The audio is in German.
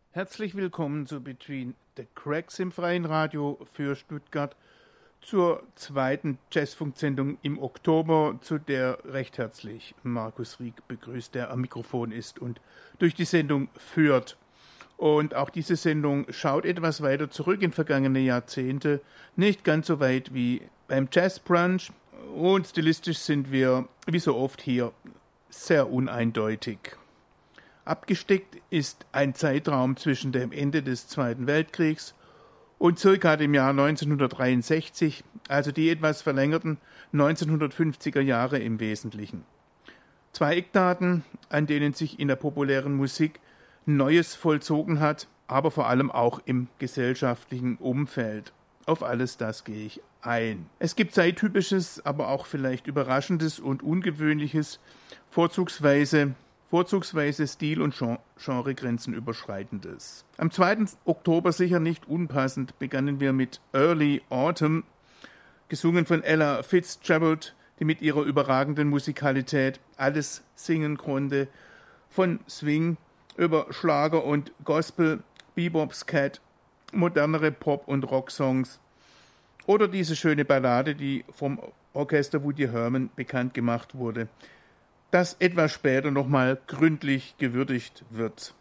Herzlich willkommen zu Between the Cracks im Freien Radio für Stuttgart zur zweiten Jazzfunksendung im Oktober, zu der recht herzlich Markus Rieck begrüßt, der am Mikrofon ist und durch die Sendung führt. Und auch diese Sendung schaut etwas weiter zurück in vergangene Jahrzehnte, nicht ganz so weit wie beim Jazz Brunch, und stilistisch sind wir, wie so oft hier, sehr uneindeutig. Abgesteckt ist ein Zeitraum zwischen dem Ende des Zweiten Weltkriegs und circa dem Jahr 1963, also die etwas verlängerten 1950er Jahre im Wesentlichen. 2 Eckdaten, an denen sich in der populären Musik Neues vollzogen hat, aber vor allem auch im gesellschaftlichen Umfeld. Auf alles das gehe ich ein. Es gibt Zeittypisches, aber auch vielleicht Überraschendes und Ungewöhnliches, vorzugsweise Stil- und Genregrenzen überschreitendes. Am 2. Oktober, sicher nicht unpassend, begannen wir mit Early Autumn, gesungen von Ella Fitzgerald, die mit ihrer überragenden Musikalität alles singen konnte, von Swing über Schlager und Gospel, Bebop, Scat, modernere Pop- und Rocksongs oder diese schöne Ballade, die vom Orchester Woody Herman bekannt gemacht wurde, das etwas später nochmal gründlich gewürdigt wird.